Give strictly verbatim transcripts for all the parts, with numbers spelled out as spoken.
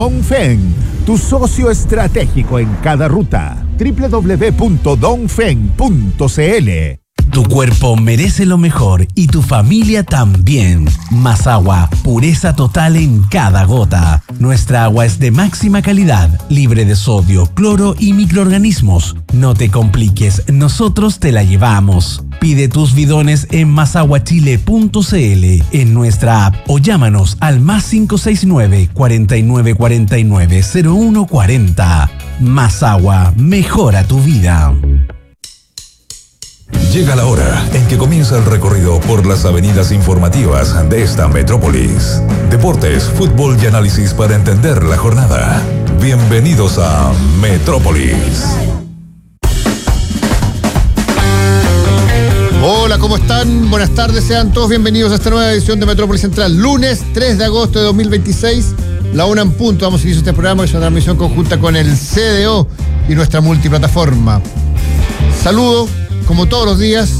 Dongfeng, tu socio estratégico en cada ruta. doble u doble u doble u punto dongfeng punto c l. Tu cuerpo merece lo mejor y tu familia también. Más agua, pureza total en cada gota. Nuestra agua es de máxima calidad, libre de sodio, cloro y microorganismos. No te compliques, nosotros te la llevamos. Pide tus bidones en masaguachile punto c l, en nuestra app o llámanos al más cinco seis nueve, cuatro nueve cuatro nueve, cero uno cuatro cero. Más agua, mejora tu vida. Llega la hora en que comienza el recorrido por las avenidas informativas de esta metrópolis. Deportes, fútbol y análisis para entender la jornada. Bienvenidos a Metrópolis. Hola, ¿cómo están? Buenas tardes, sean todos bienvenidos a esta nueva edición de Metrópolis Central. Lunes tres de agosto de dos mil veintiséis, la una en punto. Vamos a iniciar este programa, que es una transmisión conjunta con el C D O y nuestra multiplataforma. Saludo, como todos los días,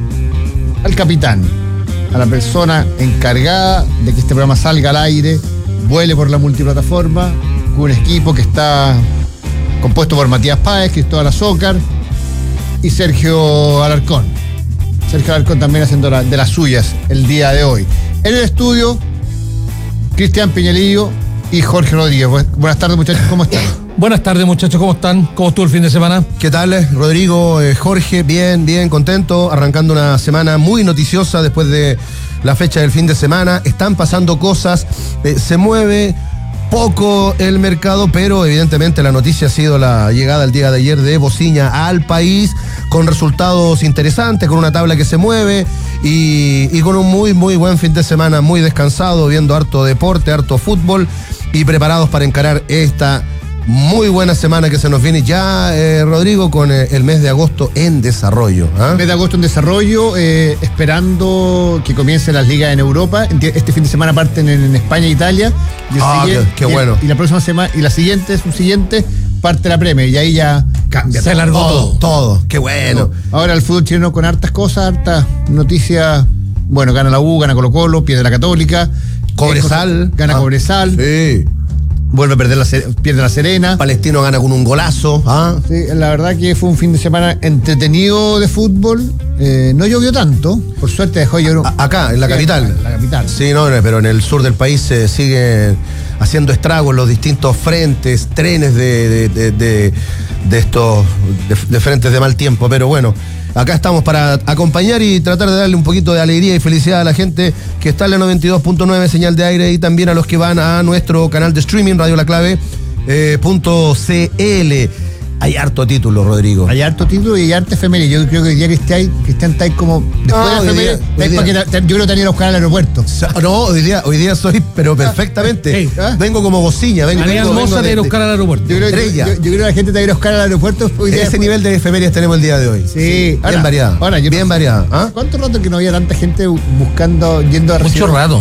al capitán, a la persona encargada de que este programa salga al aire, vuele por la multiplataforma, con un equipo que está compuesto por Matías Páez, Cristóbal Azócar y Sergio Alarcón. Sergio Alarcón también haciendo la, de las suyas el día de hoy. En el estudio, Cristian Peñalillo y Jorge Rodríguez. Buenas tardes, muchachos, ¿cómo están? Buenas tardes, muchachos, ¿cómo están? ¿Cómo estuvo el fin de semana? ¿Qué tal, Rodrigo, eh, Jorge? Bien, bien, contento, arrancando una semana muy noticiosa después de la fecha del fin de semana. Están pasando cosas, eh, se mueve poco el mercado, pero evidentemente la noticia ha sido la llegada el día de ayer de Bociña al país, con resultados interesantes, con una tabla que se mueve y, y con un muy, muy buen fin de semana, muy descansado, viendo harto deporte, harto fútbol y preparados para encarar esta muy buena semana que se nos viene ya, eh, Rodrigo, con eh, el mes de agosto en desarrollo. ¿eh? El mes de agosto en desarrollo, eh, esperando que comiencen las ligas en Europa. Este fin de semana parten en, en España e Italia. Y ah, siguiente, qué, qué y, bueno. Y la próxima semana, y la siguiente, subsiguiente, parte la Premier. Y ahí ya cambia. Se largó todo. Todo, todo. Qué bueno. Ahora el fútbol chileno con hartas cosas, hartas noticias. Bueno, gana la U, gana Colo Colo, pierde la Católica. Cobresal. Gana ah, Cobresal. Sí. Vuelve a perder la, pierde la Serena. Palestino gana con un golazo. ¿ah? Sí, la verdad que fue un fin de semana entretenido de fútbol. Eh, no llovió tanto, por suerte dejó llover. Acá, en la capital. En la capital. Sí, no, pero en el sur del país se sigue haciendo estragos los distintos frentes, trenes de, de, de, de, de estos de, de frentes de mal tiempo. Pero bueno, acá estamos para acompañar y tratar de darle un poquito de alegría y felicidad a la gente que está en la noventa y dos punto nueve señal de aire y también a los que van a nuestro canal de streaming, Radio La Clave eh, punto c l. Hay harto título, Rodrigo. Hay harto título y hay harto efeméride. Yo creo que hoy día Cristian está ahí como. Después no, de la efeméride, yo creo que te han ido a buscar al aeropuerto. No, hoy día, hoy día soy, pero perfectamente. Hey, ¿Ah? Vengo como Bociña. Vengo, María vengo, Hermosa vengo te ha ido a buscar al aeropuerto. Yo creo, yo, yo, yo creo que la gente te va a ir a buscar al aeropuerto. Hoy día Ese después. nivel de efemérides tenemos el día de hoy. Sí. Bien Ahora, variada. Ahora, yo bien no, variada. ¿Ah? ¿Cuánto rato que no había tanta gente buscando, yendo a recibir? Mucho rato.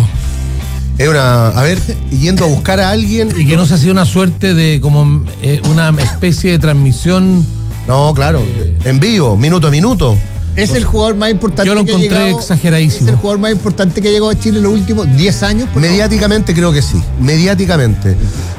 Es una, a ver, yendo a buscar a alguien. Y que no se hacía una suerte de como eh, una especie de transmisión. No, claro, en vivo, minuto a minuto. Es el jugador más importante. Yo lo que ha encontré llegado, exageradísimo. Es el jugador más importante que ha llegado a Chile en los últimos diez años. Mediáticamente creo que sí, mediáticamente.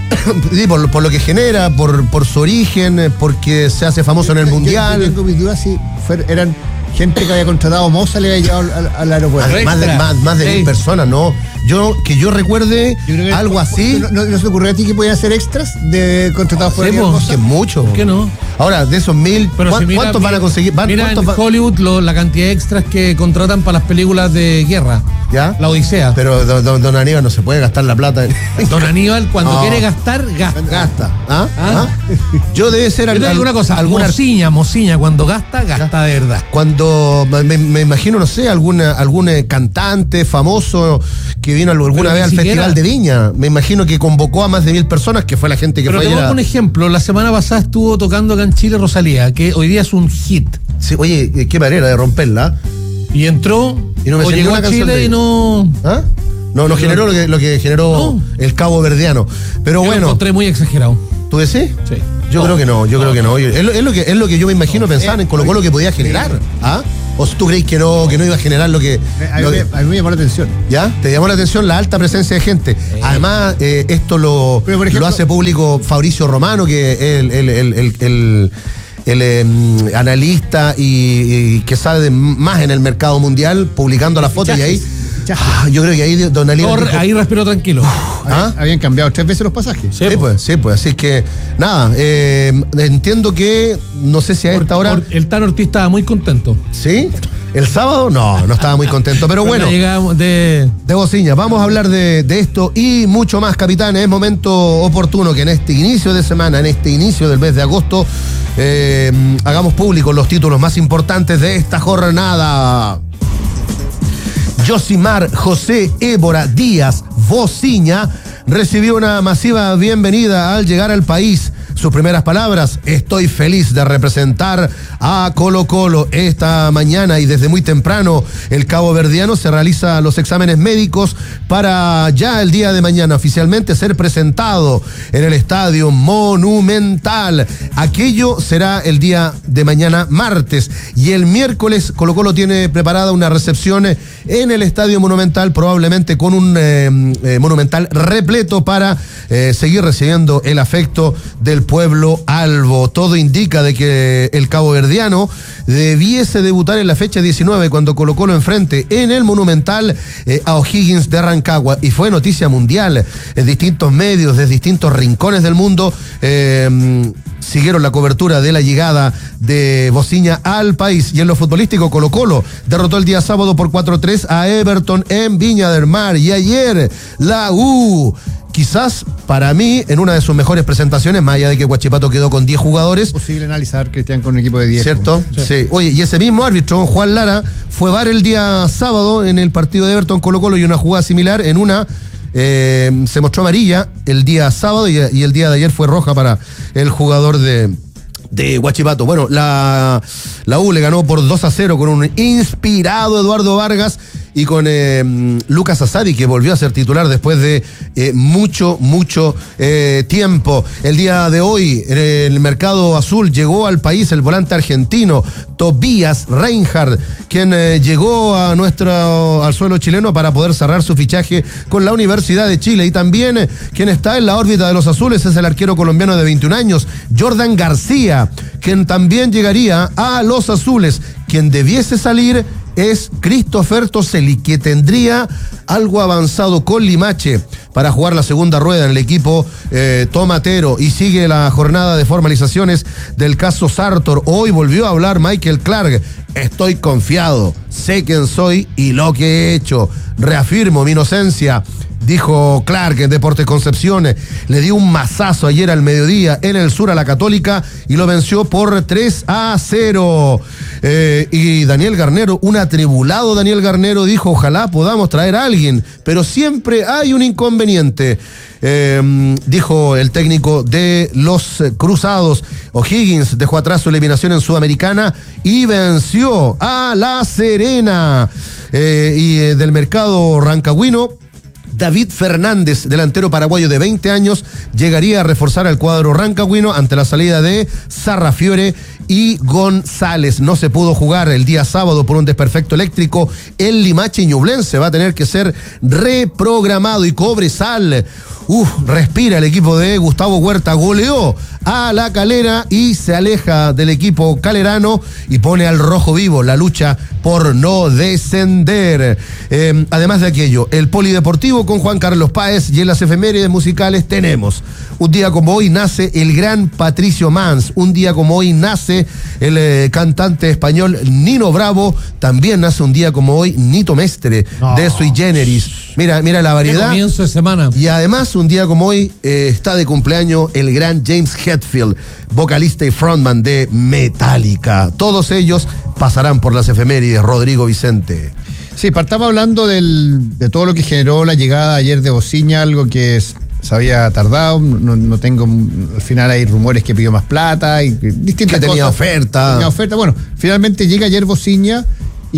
Sí, por, por lo que genera, por, por su origen, porque se hace famoso en el yo, mundial. Yo tengo mis dudas si fue, eran gente que había contratado Moza, le había llevado al, al, al aeropuerto. Más, más de, más, más de mil personas, ¿no? Yo, que yo recuerde yo que algo así. ¿No, no, ¿No se te ocurrió a ti que podían hacer extras de contratados por sí, Moza? Que mucho. ¿Por qué no? Ahora, de esos mil, Pero ¿cuántos si mira, van a conseguir? ¿Van, mira en va? Hollywood lo, la cantidad de extras que contratan para las películas de guerra. ¿Ya? La Odisea. Pero don, don, don Aníbal no se puede gastar la plata. En... Don Aníbal, cuando no. quiere gastar, gasta. Gasta. ¿Ah? ¿Ah? ¿Ah? Yo debe ser... Yo te digo una cosa, alguna mociña, mociña, cuando gasta, gasta de verdad. Cuando, me, me imagino, no sé, alguna, algún cantante famoso que vino alguna Pero vez al siquiera... Festival de Viña, me imagino que convocó a más de mil personas, que fue la gente que Pero fue te ayer. pongo un ejemplo, la semana pasada estuvo tocando acá en Chile Rosalía, que hoy día es un hit. Sí, oye, qué manera de romperla. Y entró, y no me o llegó a Chile y no... ¿Ah? No, no generó lo que, lo que generó no. el Cabo Verdeano. Pero yo bueno. Lo encontré muy exagerado. ¿Tú decís? Sí. Yo no, creo que no, yo no, creo que no. Es lo, es lo que es lo que yo me imagino no, pensar eh, en Colo Colo que podía generar. ¿Ah? ¿O tú crees que no, que no iba a generar lo que... A mí, lo me, que a mí me llamó la atención. ¿Ya? ¿Te llamó la atención la alta presencia de gente? Eh. Además, eh, esto lo, Pero, por ejemplo, lo hace público Fabricio Romano, que es el... el, el, el, el el eh, analista y, y que sabe de más en el mercado mundial, publicando la foto y ahí... Ah, yo creo que ahí Don Aníbal dijo, ahí respiro tranquilo. ¿Ah? Habían cambiado tres veces los pasajes. Sí, sí pues, sí, pues. Así que, nada, eh, entiendo que, no sé si a esta hora... El Tano Ortiz estaba muy contento. ¿Sí? ¿El sábado? No, no estaba muy contento, pero bueno. Llegamos de... de Bociña, vamos a hablar de, de esto y mucho más, capitán. Es momento oportuno que en este inicio de semana, en este inicio del mes de agosto, eh, hagamos públicos los títulos más importantes de esta jornada. Yosimar José Évora Díaz Bociña recibió una masiva bienvenida al llegar al país. Sus primeras palabras: estoy feliz de representar a Colo Colo. Esta mañana y desde muy temprano el caboverdiano se realiza los exámenes médicos para ya el día de mañana oficialmente ser presentado en el Estadio Monumental. Aquello será el día de mañana martes, y el miércoles Colo Colo tiene preparada una recepción en el Estadio Monumental, probablemente con un eh, eh, Monumental repleto para eh, seguir recibiendo el afecto del pueblo albo. Todo indica de que el caboverdiano debiese debutar en la fecha diecinueve cuando Colo Colo enfrente en el Monumental eh, a O'Higgins de Rancagua, y fue noticia mundial en distintos medios de distintos rincones del mundo. eh, siguieron la cobertura de la llegada de Bociña al país. Y en lo futbolístico, Colo Colo derrotó el día sábado por cuatro tres a Everton en Viña del Mar, y ayer la U, quizás para mí en una de sus mejores presentaciones, más allá de que Huachipato quedó con diez jugadores. Es posible analizar que estén con un equipo de diez. ¿Cierto? Sí. sí. Oye, y ese mismo árbitro, Juan Lara, fue V A R el día sábado en el partido de Everton Colo Colo, y una jugada similar en una eh, se mostró amarilla el día sábado, y, y el día de ayer fue roja para el jugador de de Huachipato. Bueno, la, la U le ganó por dos a cero con un inspirado Eduardo Vargas y con eh, Lucas Asadi, que volvió a ser titular después de eh, mucho, mucho eh, tiempo. El día de hoy, en el mercado azul, llegó al país el volante argentino Tobias Reinhardt, quien eh, llegó a nuestro, al suelo chileno para poder cerrar su fichaje con la Universidad de Chile. Y también eh, quien está en la órbita de los azules es el arquero colombiano de veintiún años, Jordan García, quien también llegaría a los azules. Quien debiese salir es Christopher Toselli, que tendría algo avanzado con Limache para jugar la segunda rueda en el equipo eh, tomatero. Y sigue la jornada de formalizaciones del caso Sartor. Hoy volvió a hablar Michael Clark. Estoy confiado, sé quién soy y lo que he hecho. Reafirmo mi inocencia, dijo Clark en Deportes Concepción. Le dio un mazazo ayer al mediodía en el sur a la Católica y lo venció por tres a cero. Eh, y Daniel Garnero, un atribulado Daniel Garnero, dijo: ojalá podamos traer a alguien, pero siempre hay un inconveniente. Eh, dijo el técnico de los Cruzados. O'Higgins dejó atrás su eliminación en Sudamericana y venció a La Serena. Eh, y eh, del mercado rancagüino, David Fernández, delantero paraguayo de veinte años, llegaría a reforzar al cuadro rancagüino ante la salida de Sarrafiore y González. No se pudo jugar el día sábado por un desperfecto eléctrico. El Limache Ñublense va a tener que ser reprogramado, y Cobresal, uf, respira el equipo de Gustavo Huerta, goleó a La Calera y se aleja del equipo calerano y pone al rojo vivo la lucha por no descender. Eh, además de aquello, el polideportivo con Juan Carlos Páez, y en las efemérides musicales tenemos: un día como hoy nace el gran Patricio Mans, un día como hoy nace el eh, cantante español Nino Bravo, también nace un día como hoy Nito Mestre, no, de Sui Generis. Mira, mira la variedad. Comienzo de semana. Y además un día como hoy eh, está de cumpleaños el gran James Hetfield, vocalista y frontman de Metallica. Todos ellos pasarán por las efemérides, Rodrigo Vicente. Sí, partamos hablando del, de todo lo que generó la llegada ayer de Bociña, algo que es, se había tardado, no, no tengo, al final hay rumores que pidió más plata y que, distintas que tenía cosas. oferta. Tenía oferta. Bueno, finalmente llega ayer Bociña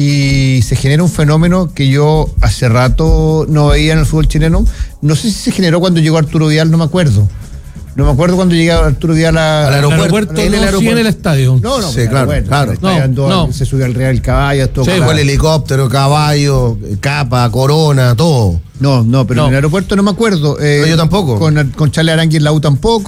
y se genera un fenómeno que yo hace rato no veía en el fútbol chileno. No sé si se generó cuando llegó Arturo Vidal, no me acuerdo. No me acuerdo cuando llegué Arturo Vidal a- Al El aeropuerto. aeropuerto, En el no, sí aeropuerto. en el estadio. No, no, Sí, pero claro, bueno, claro. está andando- No, no. se subió al Real Caballo, todo. Sí, claro. Fue el helicóptero, caballo, capa, corona, todo. No, no, pero No. en el aeropuerto no me acuerdo. Eh, No, yo tampoco. Con, con Charles Arangui en la U tampoco.